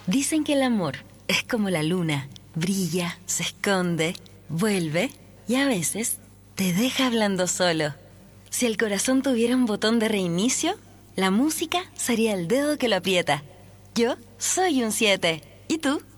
Dicen que el amor es como la luna, brilla, se esconde, vuelve y a veces te deja hablando solo. Si el corazón tuviera un botón de reinicio, la música sería el dedo que lo aprieta. Yo soy un 7. ¿Y tú?